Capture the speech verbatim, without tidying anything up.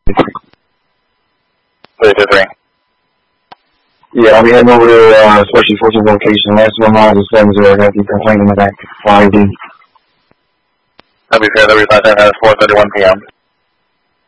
three two three. Yeah, I'll be heading over to uh, Special Forces location. Last one miles of seven zero. I got the complaint in the back. five D. That'll be fair. That'll be five ten. That's four thirty-one p m